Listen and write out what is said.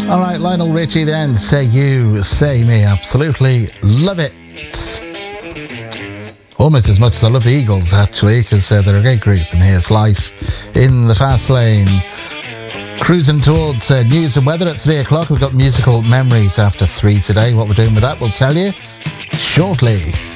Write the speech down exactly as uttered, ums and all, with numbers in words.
All right, Lionel Richie then. Say you, say me. Absolutely love it. Almost as much as I love the Eagles, actually, because uh, they're a great group, and here's Life in the Fast Lane. Cruising towards uh, news and weather at three o'clock. We've got musical memories after three today. What we're doing with that, we'll tell you shortly.